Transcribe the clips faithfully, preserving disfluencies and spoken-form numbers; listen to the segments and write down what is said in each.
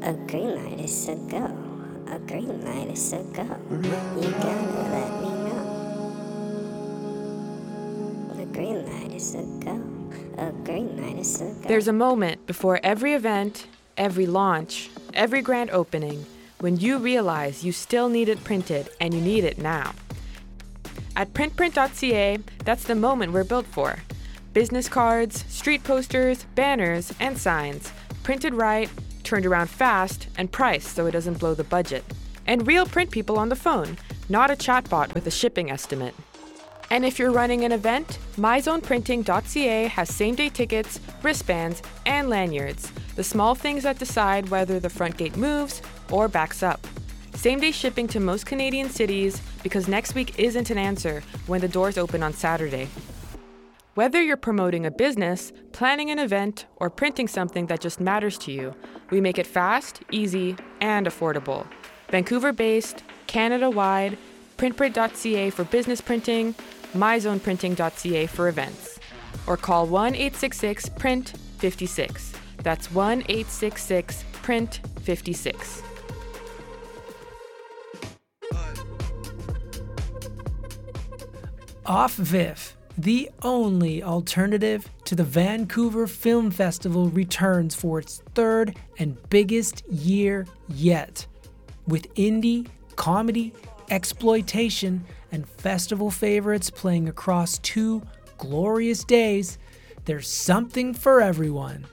A green light is a go. A green light is a go. You gotta let me know. The green light is a go. A green light is a go. There's a moment before every event, every launch, every grand opening, when you realize you still need it printed and you need it now. At print print dot c a, that's the moment we're built for. Business cards, street posters, banners, and signs, printed right, turned around fast, and priced so it doesn't blow the budget. And real print people on the phone, not a chatbot with a shipping estimate. And if you're running an event, my zone printing dot c a has same-day tickets, wristbands, and lanyards, the small things that decide whether the front gate moves or backs up. Same-day shipping to most Canadian cities because next week isn't an answer when the doors open on Saturday. Whether you're promoting a business, planning an event, or printing something that just matters to you, we make it fast, easy, and affordable. Vancouver-based, Canada-wide, print print dot c a for business printing, my zone printing dot c a for events. Or call one eight six six print fifty-six. That's one eight six six print fifty-six. Off V I F, the only alternative to the Vancouver Film Festival, returns for its third and biggest year yet. With indie, comedy, exploitation, and festival favorites playing across two glorious days, there's something for everyone.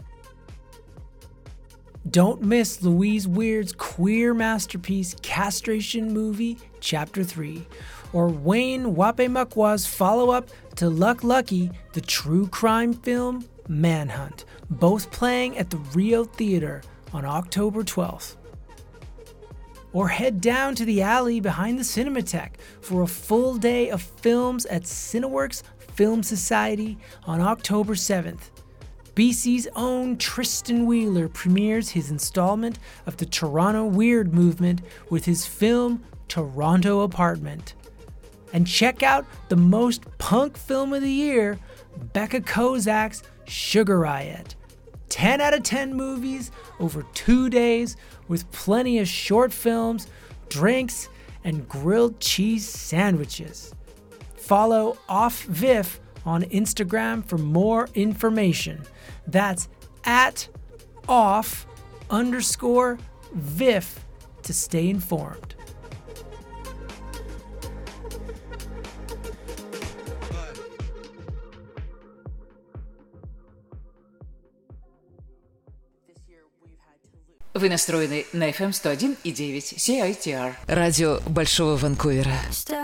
Don't miss Louise Weird's queer masterpiece Castration Movie Chapter three, or Wayne Wapemakwa's follow-up to Luck Lucky, the true crime film Manhunt, both playing at the Rio Theatre on October twelfth. Or head down to the alley behind the Cinematheque for a full day of films at Cineworks Film Society on October seventh. B C's own Tristan Wheeler premieres his installment of the Toronto Weird movement with his film Toronto Apartment. And check out the most punk film of the year, Becca Kozak's Sugar Riot. ten out of ten movies over two days with plenty of short films, drinks, and grilled cheese sandwiches. Follow Off V I F on Instagram for more information. That's at off underscore V I F to stay informed. Вы настроены на эф эм сто один и девять си ай ти ар. Радио Большого Ванкувера.